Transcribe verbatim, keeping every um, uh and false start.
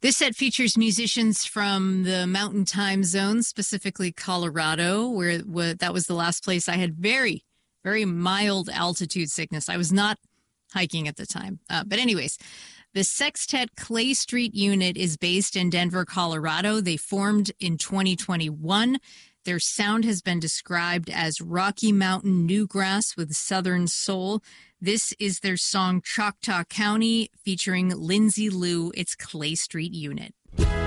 This set features musicians from the Mountain Time Zone, specifically Colorado, where, where that was the last place I had very, very mild altitude sickness. I was not hiking at the time. Uh, but anyways, the Sextet Clay Street Unit is based in Denver, Colorado. They formed in twenty twenty-one. Their sound has been described as Rocky Mountain Newgrass with Southern soul. This is their song Choctaw County featuring Lindsay Lou. It's Clay Street Unit.